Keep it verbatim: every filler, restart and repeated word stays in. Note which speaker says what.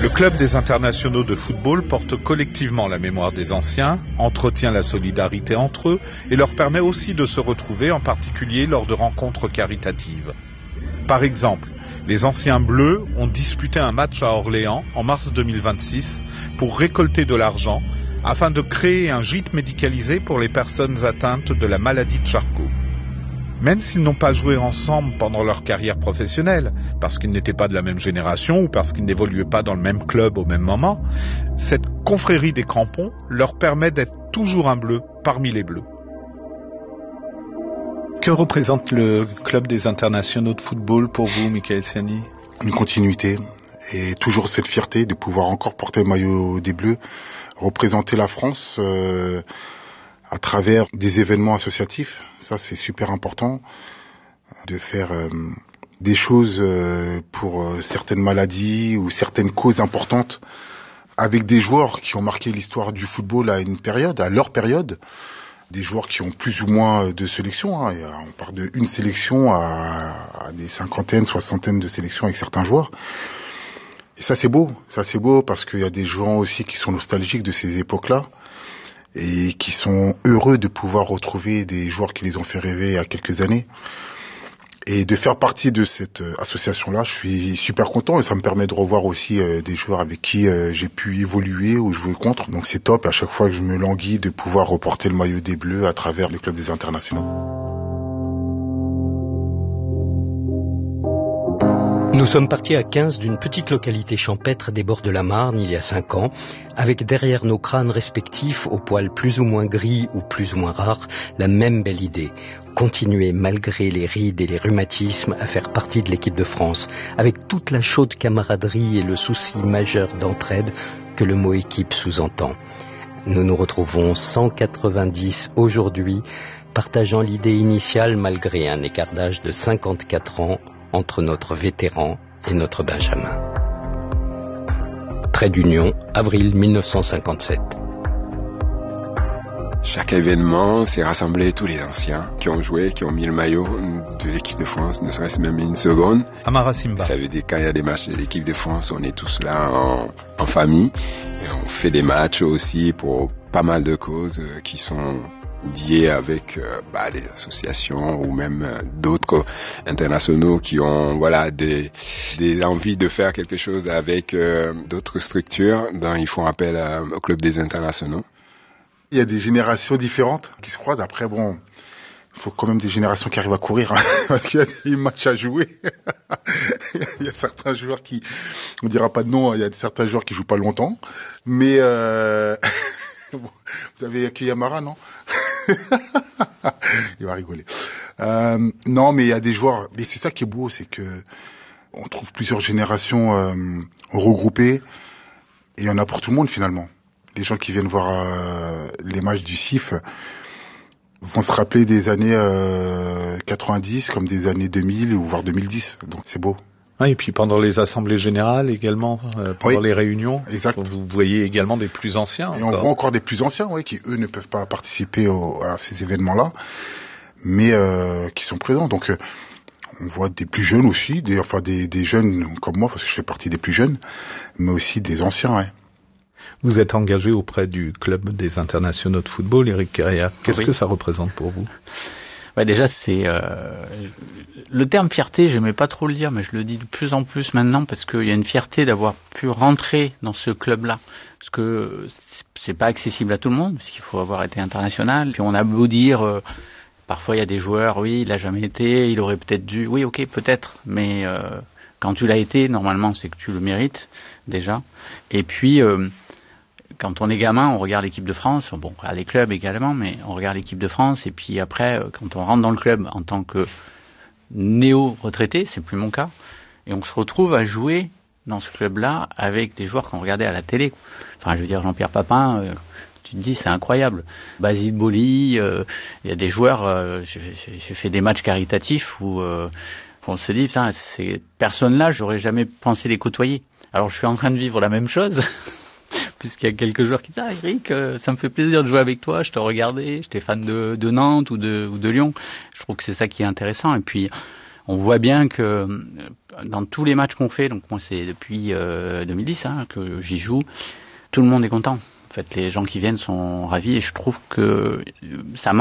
Speaker 1: Le club des internationaux de football porte collectivement la mémoire des anciens, entretient la solidarité entre eux et leur permet aussi de se retrouver, en particulier lors de rencontres caritatives. Par exemple, les anciens Bleus ont disputé un match à Orléans en mars deux mille vingt-six pour récolter de l'argent afin de créer un gîte médicalisé pour les personnes atteintes de la maladie de Charcot. Même s'ils n'ont pas joué ensemble pendant leur carrière professionnelle, parce qu'ils n'étaient pas de la même génération ou parce qu'ils n'évoluaient pas dans le même club au même moment, cette confrérie des crampons leur permet d'être toujours un bleu parmi les bleus. Que représente le club des internationaux de football pour vous, Michael Siani ?
Speaker 2: Une continuité et toujours cette fierté de pouvoir encore porter le maillot des Bleus, représenter la France euh, à travers des événements associatifs. Ça, c'est super important de faire euh, des choses euh, pour euh, certaines maladies ou certaines causes importantes avec des joueurs qui ont marqué l'histoire du football à une période, à leur période. Des joueurs qui ont plus ou moins de sélections, hein. On part de une sélection à, à des cinquantaines, soixantaines de sélections avec certains joueurs. Et ça c'est beau, ça c'est beau parce qu'il y a des gens aussi qui sont nostalgiques de ces époques-là et qui sont heureux de pouvoir retrouver des joueurs qui les ont fait rêver il y a quelques années. Et de faire partie de cette association-là, je suis super content et ça me permet de revoir aussi euh, des joueurs avec qui euh, j'ai pu évoluer ou jouer contre. Donc c'est top, à chaque fois que je me languis de pouvoir reporter le maillot des Bleus à travers les clubs des internationaux.
Speaker 3: Nous sommes partis à quinze d'une petite localité champêtre des bords de la Marne il y a cinq ans, avec derrière nos crânes respectifs, aux poils plus ou moins gris ou plus ou moins rares, la même belle idée. Continuer malgré les rides et les rhumatismes à faire partie de l'équipe de France, avec toute la chaude camaraderie et le souci majeur d'entraide que le mot équipe sous-entend. Nous nous retrouvons cent quatre-vingt-dix aujourd'hui, partageant l'idée initiale malgré un écart d'âge de cinquante-quatre ans entre notre vétéran et notre Benjamin. Trait d'union, avril mille neuf cent cinquante-sept.
Speaker 4: Chaque événement, c'est rassembler tous les anciens qui ont joué, qui ont mis le maillot de l'équipe de France, ne serait-ce même une seconde.
Speaker 1: Amara Simba.
Speaker 4: Ça veut dire quand il y a des matchs de l'équipe de France, on est tous là en, en famille. Et on fait des matchs aussi pour pas mal de causes qui sont liés avec euh, bah, les associations ou même euh, d'autres internationaux qui ont voilà des des envies de faire quelque chose avec euh, d'autres structures. Donc ils font appel à, au club des internationaux.
Speaker 2: Il y a des générations différentes qui se croisent. Après bon, il faut quand même des générations qui arrivent à courir, hein, parce qu'il y a des matchs à jouer. Il y a certains joueurs qui, on dira pas de nom, il y a certains joueurs qui jouent pas longtemps, mais euh... vous avez accueilli Amara, non? Il va rigoler. Euh, non, mais il y a des joueurs. Mais c'est ça qui est beau, c'est que on trouve plusieurs générations euh, regroupées et il y en a pour tout le monde finalement. Les gens qui viennent voir euh, les matchs du C I F vont se rappeler des années euh, quatre-vingt-dix comme des années deux mille ou voire deux mille dix. Donc c'est beau.
Speaker 1: Ah, et puis pendant les assemblées générales également, euh, pendant
Speaker 2: oui,
Speaker 1: les réunions,
Speaker 2: exact.
Speaker 1: Vous voyez également des plus anciens.
Speaker 2: Et
Speaker 1: encore.
Speaker 2: on voit encore des plus anciens, oui, qui eux ne peuvent pas participer au, à ces événements-là, mais euh, qui sont présents. Donc euh, on voit des plus jeunes aussi, des, enfin des, des jeunes comme moi, parce que je fais partie des plus jeunes, mais aussi des anciens. Ouais.
Speaker 1: Vous êtes engagé auprès du club des internationaux de football, Éric Carrière. Qu'est-ce oui. que ça représente pour vous ?
Speaker 5: Ouais, déjà, c'est euh, le terme fierté, j'aimais pas trop le dire, mais je le dis de plus en plus maintenant parce qu'il y a une fierté d'avoir pu rentrer dans ce club-là. Parce que c'est pas accessible à tout le monde, parce qu'il faut avoir été international. Puis on a beau dire, euh, parfois il y a des joueurs, oui, il a jamais été, il aurait peut-être dû, oui, ok, peut-être, mais euh, quand tu l'as été, normalement, c'est que tu le mérites déjà. Et puis euh, quand on est gamin, on regarde l'équipe de France, bon, on regarde les clubs également, mais on regarde l'équipe de France, et puis après, quand on rentre dans le club en tant que néo-retraité, c'est plus mon cas, et on se retrouve à jouer dans ce club-là avec des joueurs qu'on regardait à la télé. Enfin, je veux dire, Jean-Pierre Papin, euh, tu te dis, c'est incroyable. Basile Boli, euh, il y a des joueurs, euh, j'ai, j'ai fait des matchs caritatifs où euh, on se dit, putain, ces personnes-là, j'aurais jamais pensé les côtoyer. Alors, je suis en train de vivre la même chose. Puisqu'il y a quelques joueurs qui disent « Ah Eric, euh, ça me fait plaisir de jouer avec toi, je te regardais, j'étais fan de, de Nantes ou de, ou de Lyon. » Je trouve que c'est ça qui est intéressant. Et puis, on voit bien que dans tous les matchs qu'on fait, donc moi c'est depuis euh, deux mille dix hein, que j'y joue, tout le monde est content. En fait, les gens qui viennent sont ravis et je trouve que ça manque